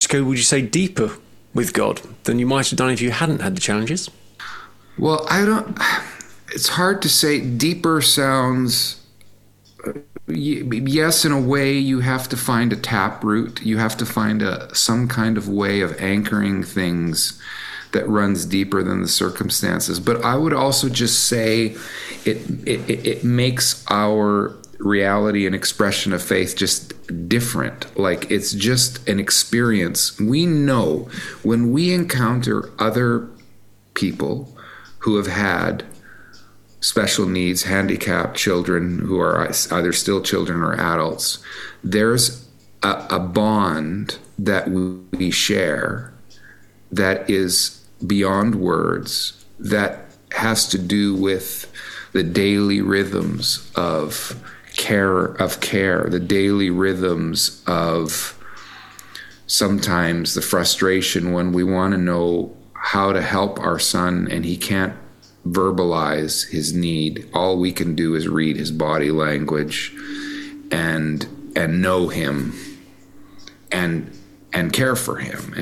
go, would you say, deeper with God than you might have done if you hadn't had the challenges? Well, it's hard to say. Deeper sounds, yes, in a way you have to find a taproot. You have to find some kind of way of anchoring things that runs deeper than the circumstances. But I would also just say it makes our reality and expression of faith just different. Like, it's just an experience. We know when we encounter other people who have had special needs, handicapped children who are either still children or adults, there's a bond that we share that is beyond words, that has to do with the daily rhythms of care, the daily rhythms of sometimes the frustration when we want to know how to help our son and he can't verbalize his need. All we can do is read his body language and know him and care for him.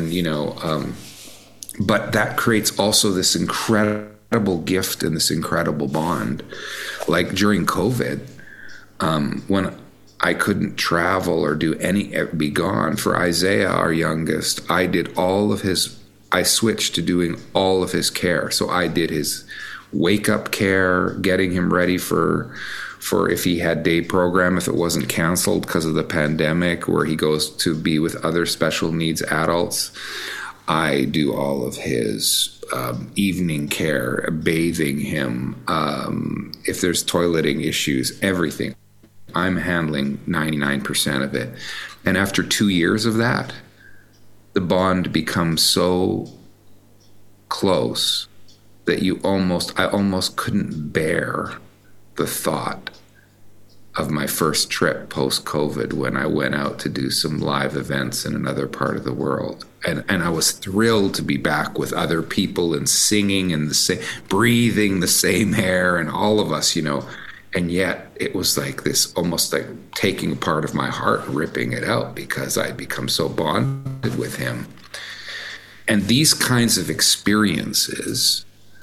But that creates also this incredible gift and this incredible bond. Like during COVID, when I couldn't travel or be gone, for Isaiah, our youngest, I switched to doing all of his care. So I did his wake up care, getting him ready for if he had day program, if it wasn't canceled because of the pandemic, where he goes to be with other special needs adults. I do all of his evening care, bathing him, if there's toileting issues, everything. I'm handling 99% of it. And after 2 years of that, the bond becomes so close that I almost couldn't bear the thought of my first trip post-COVID when I went out to do some live events in another part of the world. And I was thrilled to be back with other people and singing and breathing the same air, and all of us, And yet it was like this, almost like taking a part of my heart, ripping it out, because I'd become so bonded with him. And these kinds of experiences,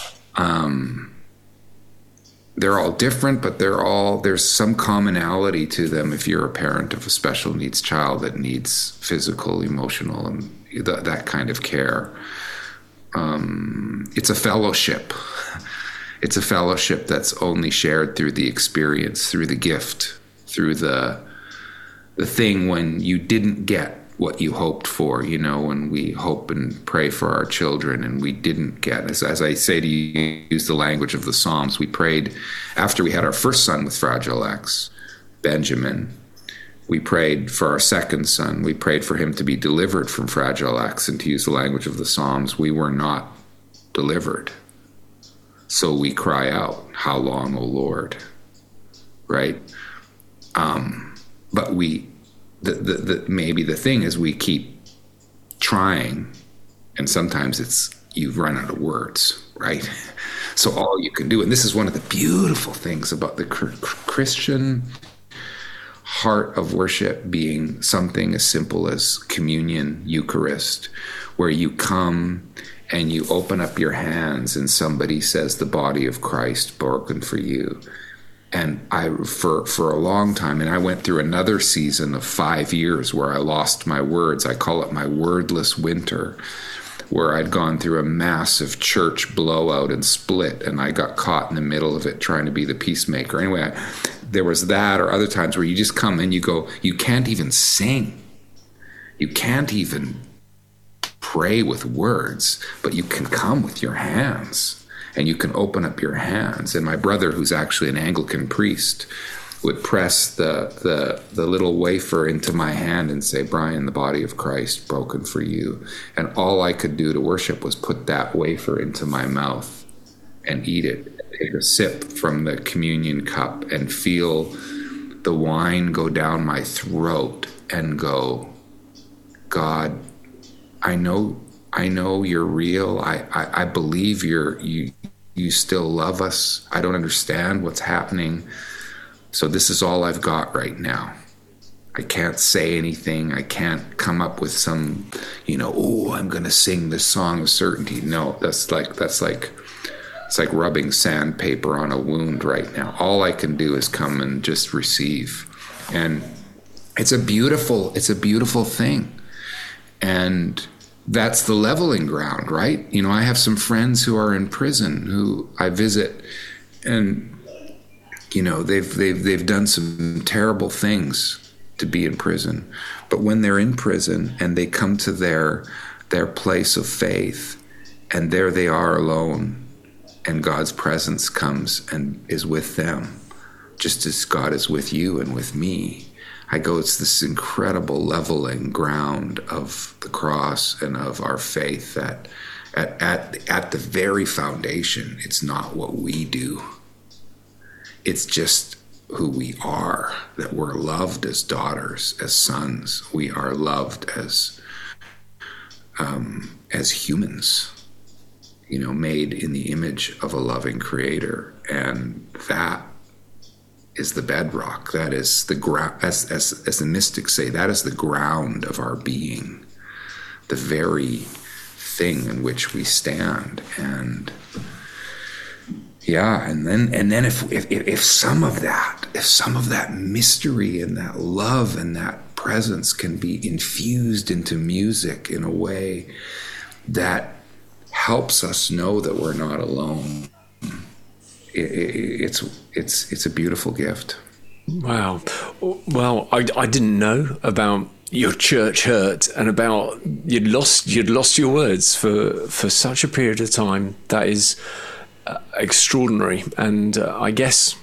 they're all different, but there's some commonality to them if you're a parent of a special needs child that needs physical, emotional, and that kind of care. It's a fellowship. It's a fellowship that's only shared through the experience, through the gift, through the thing when you didn't get what you hoped for, when we hope and pray for our children and we didn't get. As I say to you, use the language of the Psalms. We prayed after we had our first son with Fragile X, Benjamin. We prayed for our second son. We prayed for him to be delivered from Fragile X, and to use the language of the Psalms, we were not delivered. So we cry out, "How long, O Lord?" Right? But maybe the thing is we keep trying, and sometimes you've run out of words, right? So all you can do, and this is one of the beautiful things about the Christian heart of worship being something as simple as communion, Eucharist, where you come and you open up your hands and somebody says, "The body of Christ broken for you." And for a long time, and I went through another season of 5 years where I lost my words. I call it my wordless winter, where I'd gone through a massive church blowout and split, and I got caught in the middle of it trying to be the peacemaker. Anyway, there was that, or other times where you just come and you go, you can't even sing. You can't even pray with words, but you can come with your hands. And you can open up your hands. And my brother, who's actually an Anglican priest, would press the little wafer into my hand and say, "Brian, the body of Christ broken for you." And all I could do to worship was put that wafer into my mouth and eat it, take a sip from the communion cup and feel the wine go down my throat and go, "God, I know you're real. I believe you still love us. I don't understand what's happening. So this is all I've got right now. I can't say anything. I can't come up with some, oh, I'm going to sing this song of certainty. No, it's like rubbing sandpaper on a wound right now. All I can do is come and just receive. And it's a beautiful thing. And that's the leveling ground, right? I have some friends who are in prison who I visit, and they've done some terrible things to be in prison. But when they're in prison and they come to their place of faith, and there they are alone, and God's presence comes and is with them, just as God is with you and with me. I go, it's this incredible leveling ground of the cross and of our faith that at the very foundation, it's not what we do. It's just who we are, that we're loved as daughters, as sons. We are loved as humans, made in the image of a loving creator. And that is the bedrock. That is the ground, as the mystics say, that is the ground of our being, the very thing in which we stand. And yeah, and then if some of that mystery and that love and that presence can be infused into music in a way that helps us know that we're not alone, it's a beautiful gift. Wow. Well, I didn't know about your church hurt and about you'd lost your words for such a period of time. That is extraordinary, and I guess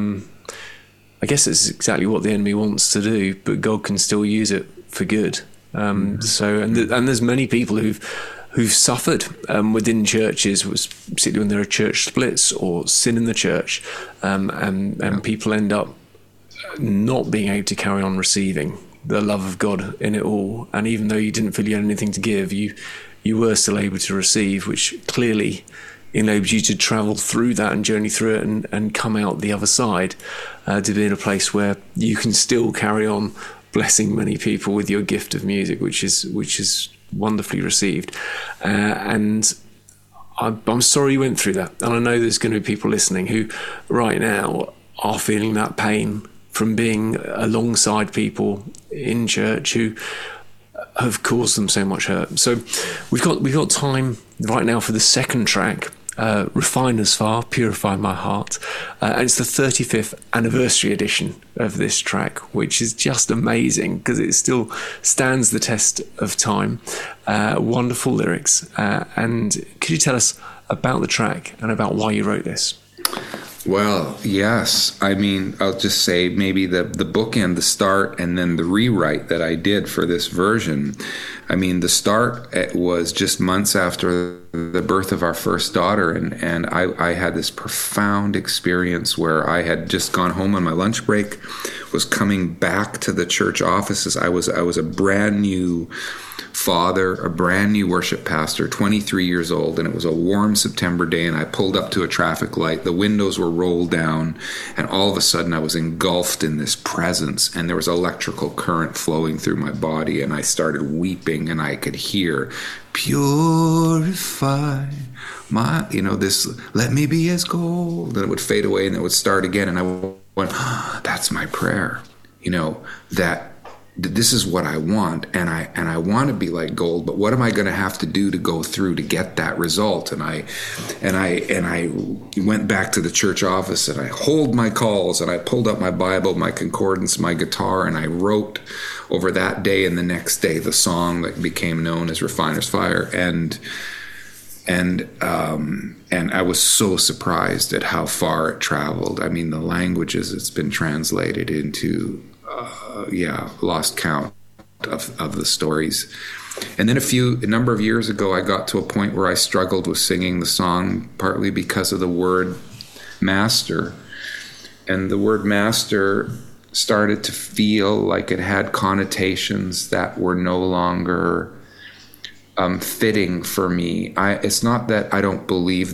it's exactly what the enemy wants to do, but God can still use it for good. So there's many people who've suffered within churches, particularly when there are church splits or sin in the church, and people end up not being able to carry on receiving the love of God in it all. And even though you didn't feel you had anything to give, you were still able to receive, which clearly enabled you to travel through that and journey through it and come out the other side to be in a place where you can still carry on blessing many people with your gift of music, which is wonderfully received. And I'm sorry you went through that. And I know there's going to be people listening who right now are feeling that pain from being alongside people in church who have caused them so much hurt. So we've got time right now for the second track, Refiner's Fire, Purify My Heart. And it's the 35th anniversary edition of this track, which is just amazing because it still stands the test of time. Wonderful lyrics. And could you tell us about the track and about why you wrote this? Well, yes. I mean, I'll just say maybe the bookend, the start, and then the rewrite that I did for this version. I mean, the start was just months after the birth of our first daughter, and I had this profound experience where I had just gone home on my lunch break, was coming back to the church offices. I was a brand new father, a brand new worship pastor, 23 years old, and it was a warm September day, and I pulled up to a traffic light. The windows were rolled down, and all of a sudden I was engulfed in this presence, and there was electrical current flowing through my body, and I started weeping, and I could hear, purify my, this, let me be as gold. And it would fade away, and it would start again, and I went, that's my prayer, that this is what I want, and I want to be like gold, but what am I going to have to do to go through to get that result? And I went back to the church office, and I holed my calls, and I pulled up my Bible, my concordance, my guitar, and I wrote over that day and the next day the song that became known as Refiner's Fire. And I was so surprised at how far it traveled. I mean, the languages it's been translated into, lost count of the stories. And then a number of years ago, I got to a point where I struggled with singing the song, partly because of the word master. And the word master started to feel like it had connotations that were no longer fitting for me. It's not that I don't believe that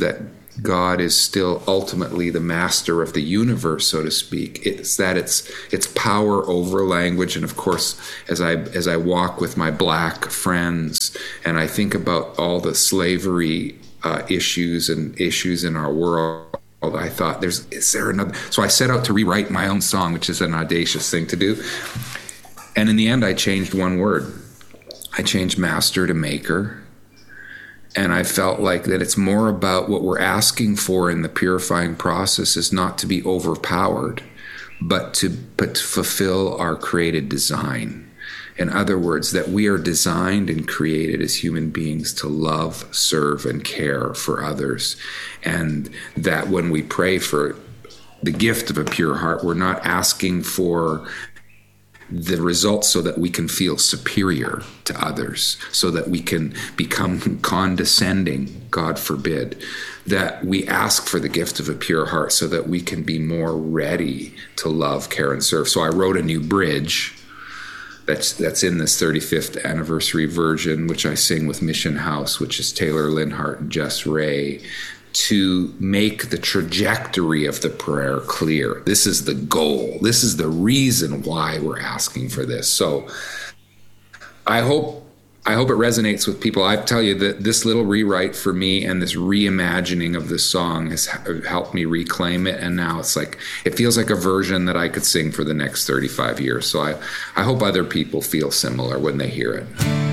God is still ultimately the master of the universe, so to speak. It's that it's power over language. And of course, as I walk with my black friends and I think about all the slavery issues in our world, I thought, is there another? So I set out to rewrite my own song, which is an audacious thing to do. And in the end, I changed one word. I changed master to maker. And I felt like that it's more about what we're asking for in the purifying process is not to be overpowered, but to fulfill our created design. In other words, that we are designed and created as human beings to love, serve, and care for others. And that when we pray for the gift of a pure heart, we're not asking for the results so that we can feel superior to others, so that we can become condescending, God forbid. That we ask for the gift of a pure heart so that we can be more ready to love, care, and serve. So I wrote a new bridge that's in this 35th anniversary version, which I sing with Mission House, which is Taylor Linhart and Jess Ray, to make the trajectory of the prayer clear. This is the goal. This is the reason why we're asking for this. So I hope it resonates with people. I tell you that this little rewrite for me and this reimagining of this song has helped me reclaim it. And now it's like, it feels like a version that I could sing for the next 35 years. So I hope other people feel similar when they hear it.